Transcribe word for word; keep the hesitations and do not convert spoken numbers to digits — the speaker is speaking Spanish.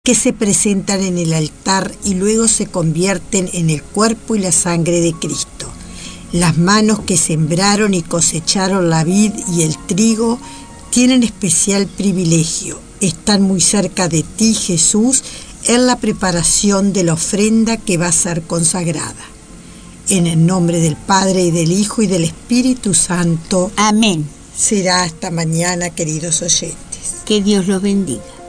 que se presentan en el altar y luego se convierten en el cuerpo y la sangre de Cristo. Las manos que sembraron y cosecharon la vid y el trigo tienen especial privilegio. Están muy cerca de ti, Jesús, en la preparación de la ofrenda que va a ser consagrada. En el nombre del Padre, y del Hijo, y del Espíritu Santo. Amén. Será hasta mañana, queridos oyentes. Que Dios los bendiga.